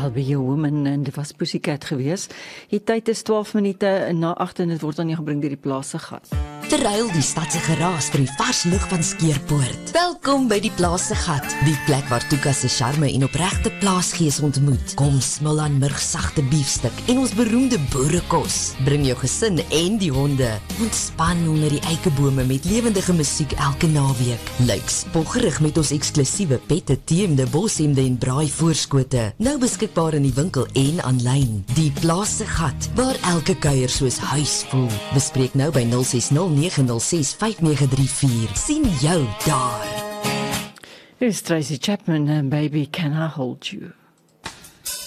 I'll Be Your Woman, en dit was Pussycat gewees. Die tyd is 12 minute na 8 en dit word aan jou gebring deur die Plaas se Gat. Terwyl die stad se geraas vir die vars lug van Skeerpoort. Welkom by die Plaas se Gat, die plek waar Tuka se charme en opregte plaasgees ontmoet. Kom smil aan murgsagte biefstuk en ons beroemde boerekos. Bring jou gesin en die honde. Ontspan onder die eikebome met lewendige musiek elke naweek. Lyk spoggerig met ons eksklusiewe pette, teemde, boshemde en braai voorskote. Nou beskikbaar in die winkel en aanlyn. Die Plaas se Gat, waar elke kuier soos huis voel. Bespreek nou by 0609065934. Sien jou daar. Hier is Tracy Chapman en Baby Can I Hold You.